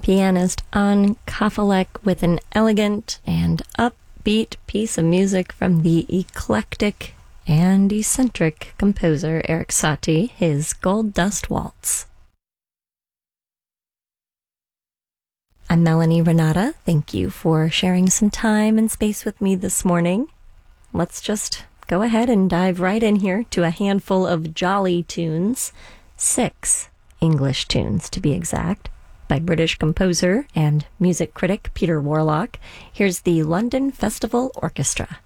pianist An Kafelek with an elegant and upbeat piece of music from the eclectic and eccentric composer Erik Satie, his Gold Dust Waltz. I'm Melanie Renata. Thank you for sharing some time and space with me this morning. Let's just go ahead and dive right in here to a handful of jolly tunes, 6 English tunes to be exact, by British composer and music critic Peter Warlock. Here's the London Festival Orchestra.